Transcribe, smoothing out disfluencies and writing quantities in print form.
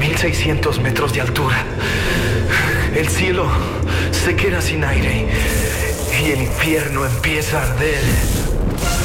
1600 metros de altura. El cielo se queda sin aire y el infierno empieza a arder.